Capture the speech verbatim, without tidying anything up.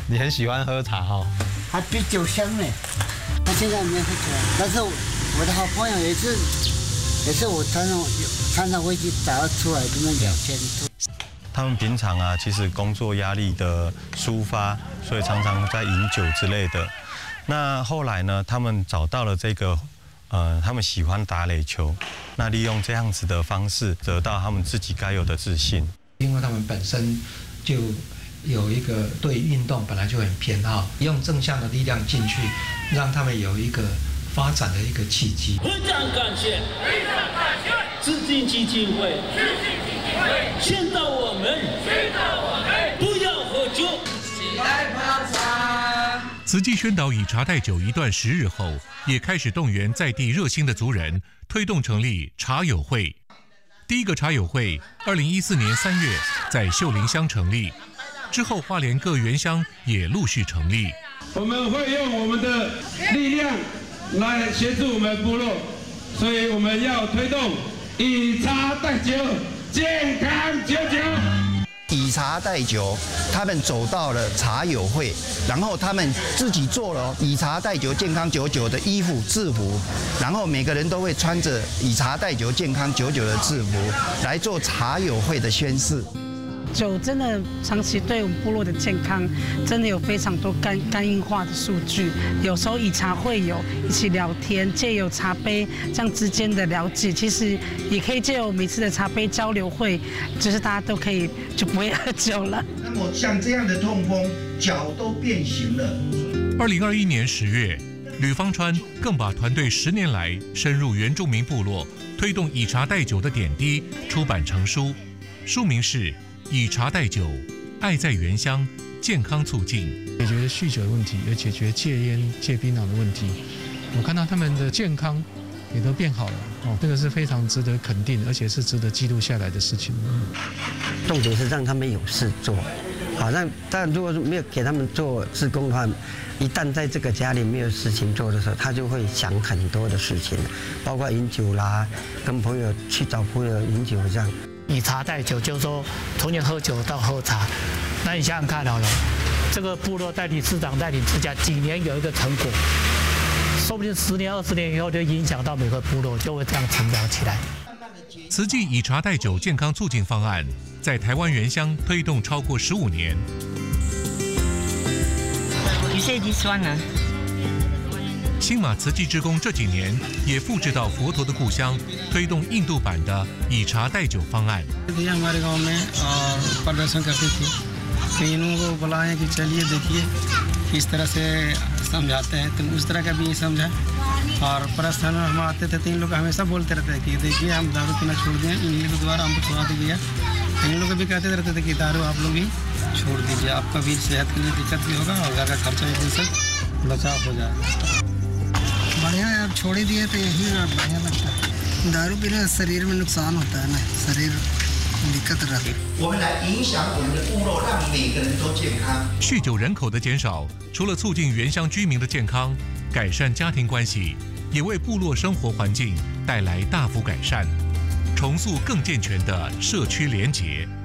你很喜欢喝茶哦？ 它比酒香呢。他现在没有喝酒，但是我的好朋友也是，也是我常常常常会去找他出来跟他聊天。 他们平常啊，其实工作压力的抒发，所以常常在饮酒之类的。那后来呢，他们找到了这个，呃，他们喜欢打垒球，那利用这样子的方式，得到他们自己该有的自信。 因为他们本身就有一个对运动本来就很偏好，用正向的力量进去，让他们有一个发展的一个契机。 非常感谢，非常感谢，致敬基金会，致敬基金会，劝导我们，劝导我们不要喝酒，起来泡茶。 慈济宣导以茶代酒一段时日后，也开始动员在地热心的族人，推动成立茶友会。第一个茶友会，二零一四年三月在秀林乡成立。之后，花莲各原乡也陆续成立。 我们会用我们的力量来协助我们部落，所以我们要推动以茶代酒，健康久久。 以茶代酒，他们走到了茶友会，然后他们自己做了以茶代酒、健康久久的衣服制服，然后每个人都会穿着以茶代酒、健康久久的制服来做茶友会的宣誓。 酒真的长期对我们部落的健康，真的有非常多肝肝硬化的数据。有时候以茶会友一起聊天，借由茶杯这样之间的了解，其实也可以借由每次的茶杯交流会，就是大家都可以就不会喝酒了。 那么像这样的痛风，脚都变形了。 二零二一年十月，吕方川更把团队十年来深入原住民部落，推动以茶代酒的点滴出版成书，书名是。以茶代酒，爱在原乡，健康促进， 解决酗酒的问题，也解决戒烟、戒槟榔的问题。我看到他们的健康也都变好了，哦，这个是非常值得肯定，而且是值得记录下来的事情。 重点是让他们有事做，好，那但如果没有给他们做志工的话，一旦在这个家里没有事情做的时候，他就会想很多的事情，包括饮酒啦，跟朋友去找朋友饮酒这样。 以茶代酒，就是说从前喝酒到喝茶，那你想想看好了，这个部落代理市长带领之下，几年有一个成果，说不定十年、二十年以后就影响到每个部落，就会这样成长起来。 慈济以茶代酒健康促进方案在台湾原乡推动超过十五年。 You say this one 呢？ 新马慈济志工这几年也复制到佛陀的故乡，推动印度版的以茶代酒方案。 हमारे गांव में प्रदर्शन करते थे, तो इन लोगों को बुलाएं कि चलिए देखिए किस तरह से समझाते हैं, तो उस तरह का भी समझा। और प्रस्थान हम आते थे तो इन लोग हमेशा बोलते रहते थे कि देखिए हम दारू पीना छोड़ दिए, इन लोगों द्वारा हमको छुड़ा दिया। इन लोग भी कहते रहते थे कि दारू आप लोग भी छोड़ दीजिए, आपका भी सेहत के लिए दिक्कत भी होगा और घर का खर्चा भी सब बचाव हो जाएगा। बढ़िया है, आप छोड़ ही दिए तो यही बढ़िया लगता है। दारू पीने से शरीर में नुकसान होता है ना, शरीर दिक्कत रहती है। 我们来影响我们的部落，让每个人都健康。 酗酒人口的减少，除了促进原乡居民的健康，改善家庭关系，也为部落生活环境带来大幅改善，重塑更健全的社区连结。